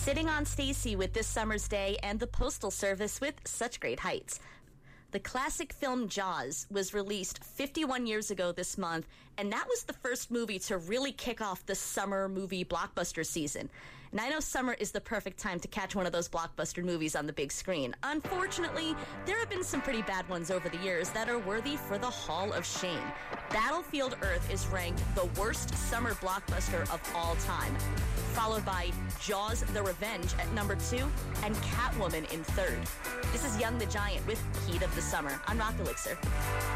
Sitting on Stacy with This Summer's Day and the Postal Service with Such Great Heights. The classic film Jaws was released 51 years ago this month, and that was the first movie to really kick off the summer movie blockbuster season. And I know summer is the perfect time to catch one of those blockbuster movies on the big screen. Unfortunately, there have been some pretty bad ones over the years that are worthy for the Hall of Shame. Battlefield Earth is ranked the worst summer blockbuster of all time, followed by Jaws: The Revenge at number 2 and Catwoman in third. This is Young the Giant with Heat of the Summer on Rock Elixir.